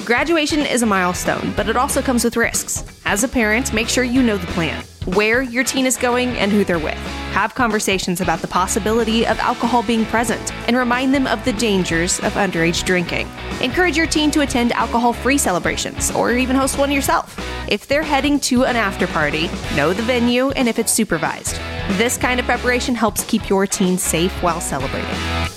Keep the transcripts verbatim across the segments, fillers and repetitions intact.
Graduation is a milestone, but it also comes with risks. As a parent, make sure you know the plan, where your teen is going, and who they're with. Have conversations about the possibility of alcohol being present, and remind them of the dangers of underage drinking. Encourage your teen to attend alcohol-free celebrations, or even host one yourself. If they're heading to an after party, know the venue and if it's supervised. This kind of preparation helps keep your teen safe while celebrating.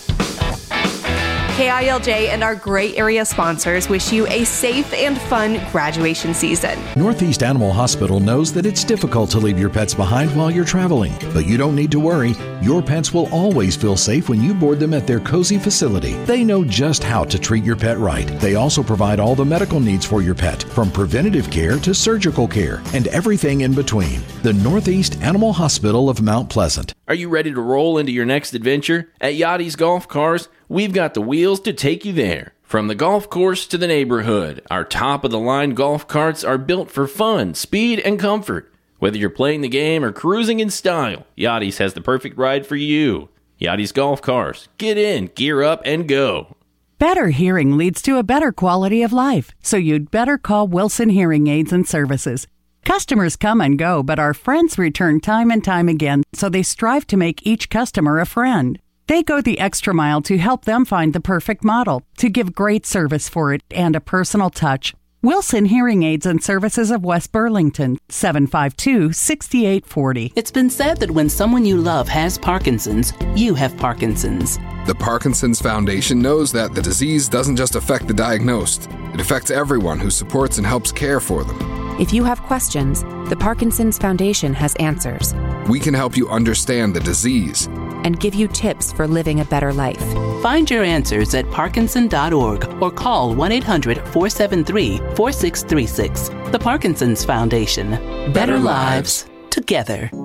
K I L J and our Gray Area sponsors wish you a safe and fun graduation season. Northeast Animal Hospital knows that it's difficult to leave your pets behind while you're traveling, but you don't need to worry. Your pets will always feel safe when you board them at their cozy facility. They know just how to treat your pet right. They also provide all the medical needs for your pet, from preventative care to surgical care, and everything in between. The Northeast Animal Hospital of Mount Pleasant. Are you ready to roll into your next adventure? At Yachty's Golf Cars, we've got the wheels to take you there. From the golf course to the neighborhood, our top-of-the-line golf carts are built for fun, speed, and comfort. Whether you're playing the game or cruising in style, Yachty's has the perfect ride for you. Yachty's Golf Cars. Get in, gear up, and go. Better hearing leads to a better quality of life, so you'd better call Wilson Hearing Aids and Services. Customers come and go, but our friends return time and time again, so they strive to make each customer a friend. They go the extra mile to help them find the perfect model, to give great service for it and a personal touch. Wilson Hearing Aids and Services of West Burlington, seven five two, six eight four zero. It's been said that when someone you love has Parkinson's, you have Parkinson's. The Parkinson's Foundation knows that the disease doesn't just affect the diagnosed. It affects everyone who supports and helps care for them. If you have questions, the Parkinson's Foundation has answers. We can help you understand the disease and give you tips for living a better life. Find your answers at parkinson dot org or call one eight hundred, four seven three, four six three six. The Parkinson's Foundation. Better, better lives together.